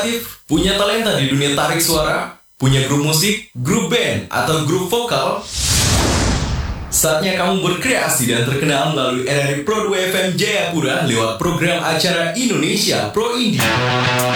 kreatif, punya talenta di dunia tarik suara, punya grup musik, grup band, atau grup vokal? Saatnya kamu berkreasi dan terkenal melalui RRI Pro 2 FM Jayapura lewat program acara Indonesia Pro Indie.